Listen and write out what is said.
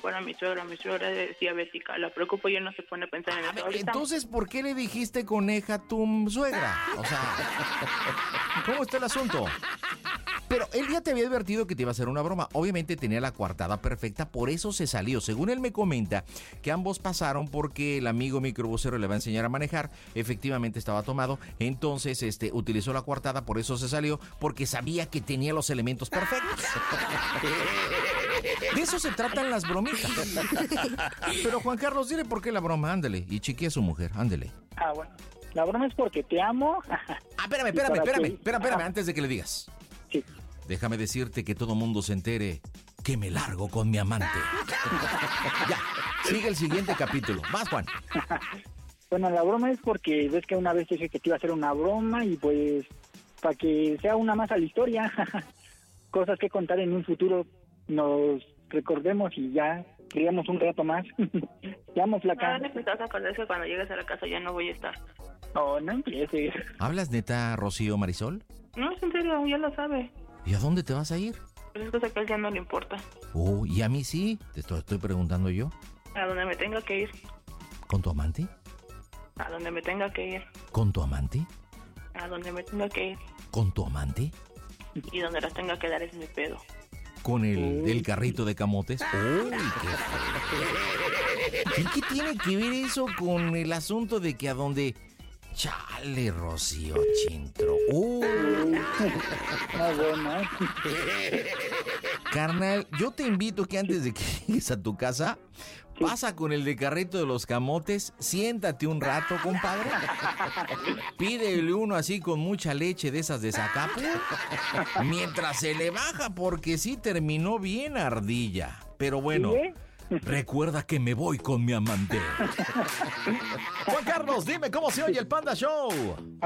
fuera mi suegra es diabética, la preocupo y él no se pone a pensar en eso ahorita. Entonces, ¿por qué le dijiste coneja a tu suegra? O sea, ¿cómo está el asunto? Pero él ya te había advertido que te iba a hacer una broma. Obviamente tenía la coartada perfecta, por eso se salió. Según él me comenta, que ambos pasaron porque el amigo microbusero le va a enseñar a manejar. Efectivamente estaba tomado. Entonces, utilizó la coartada, por eso se salió, porque sabía que tenía los elementos perfectos. De eso se tratan las bromitas. Pero Juan Carlos, dile por qué la broma, ándale. Y chiquea a su mujer, ándale. Bueno. La broma es porque te amo. Espérame, antes de que le digas. Sí. Déjame decirte que todo mundo se entere que me largo con mi amante. Ya, sigue el siguiente capítulo. Vas, Juan. Bueno, la broma es porque ves que una vez dije que te iba a hacer una broma y pues para que sea una más a la historia. Cosas que contar en un futuro, nos recordemos y ya criamos un rato más. Te amo, flaca. No necesitas acordarse que cuando llegues a la casa ya no voy a estar. Oh, no empieces. ¿Hablas neta, Rocío Marisol? No, es en serio, ya lo sabe. ¿Y a dónde te vas a ir? Pues es cosa que a él ya no le importa. ¿Y a mí sí? Te estoy preguntando yo. A donde me tenga que ir. ¿Con tu amante? A donde me tenga que ir. ¿Con tu amante? A donde me tenga que ir. ¿Con tu amante? Y donde las tenga que dar es mi pedo. ¿Con el carrito de camotes? ¡Uy, qué! ¿Qué tiene que ver eso con el asunto de que a donde... Chale, Rocío Chintro. Carnal, yo te invito que antes de que llegues a tu casa, pasa con el de carrito de los camotes, siéntate un rato, compadre. Pídele uno así con mucha leche de esas de Zacapu, mientras se le baja, porque sí terminó bien ardilla. Pero bueno, recuerda que me voy con mi amante. Juan Carlos, dime cómo se oye el Panda Show.